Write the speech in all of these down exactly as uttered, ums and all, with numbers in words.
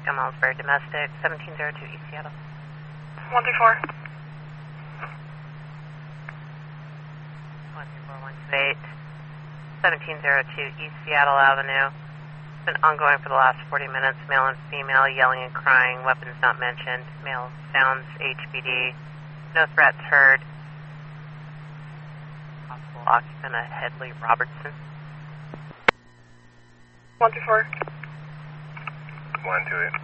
Pasco, Malmesbury, domestic, seventeen oh two East Seattle. one three four. one three four one two eight, seventeen oh two East Seattle Avenue. It's been ongoing for the last forty minutes. Male and female yelling and crying. Weapons not mentioned. Male sounds H B D. No threats heard. Possible occupant of Headley Robertson. one three four. one two eight.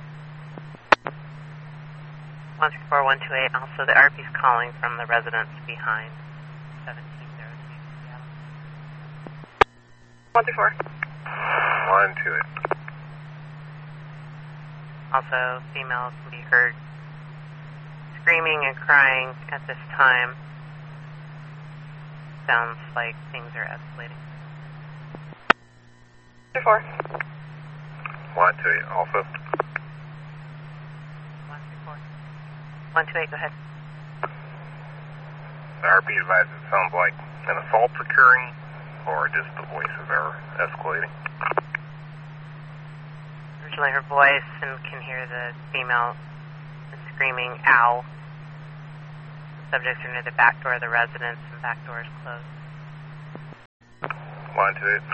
one three four one two eight. Also, the R P's calling from the residence behind seventeen oh two Seattle. one three four. one two eight. Also, female can be heard screaming and crying at this time. Sounds like things are escalating. three four. one two eight, also. one three four. one two eight, go ahead. The R P advises it sounds like an assault occurring, or just the voices are escalating. Originally her voice, and can hear the female screaming, ow. The subjects are near the back door of the residence, and back door is closed. one two eight.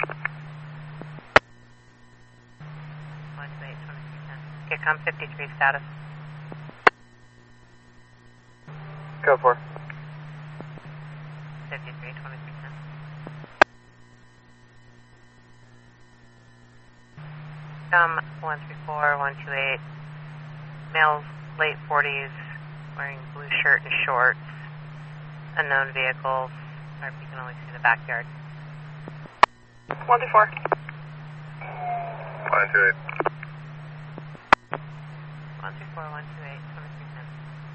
one two eight, twenty-three ten. Kicom fifty-three status. Go for. fifty-three, twenty-three ten. Come one three four one two eight. Males, late forties, wearing blue shirt and shorts. Unknown vehicles. R P can only see the backyard. one three four. one two eight. one three four one two eight.